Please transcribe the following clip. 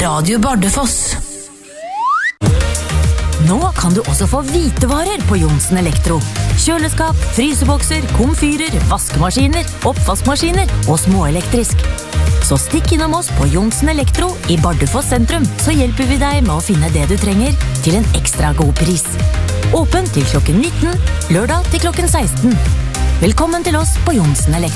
Radio Bardufoss. Nå kan du også få hvitevarer på Johnsen Elektro. Kjøleskap, frysebokser, komfyrer, vaskemaskiner, oppvaskmaskiner og småelektrisk. Så stikk innom oss på Johnsen Elektro i Bardufoss sentrum, så hjelper vi deg med å finne det du trenger til en ekstra god pris. Åpen til klokken 19, lørdag til klokken 16. Velkommen til oss på Johnsen Elektro.